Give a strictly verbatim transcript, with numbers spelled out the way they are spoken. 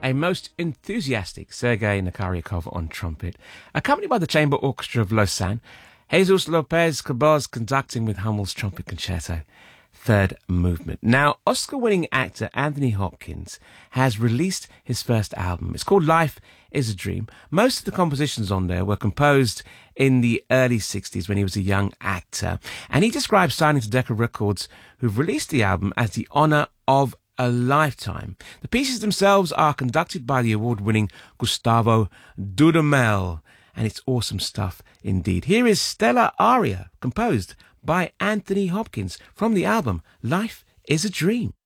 a most enthusiastic Sergei Nakaryakov on trumpet, accompanied by the Chamber Orchestra of Lausanne, Jesus Lopez Cabos conducting with Hummel's Trumpet Concerto. Third movement. Now, Oscar-winning actor Anthony Hopkins has released his first album. It's called Life is a Dream. Most of the compositions on there were composed in the early sixties when he was a young actor. And he describes signing to Decca Records, who've released the album, as the honour of a lifetime. The pieces themselves are conducted by the award-winning Gustavo Dudamel. And it's awesome stuff indeed. Here is Stella Aria, composed by Anthony Hopkins from the album Life is a Dream.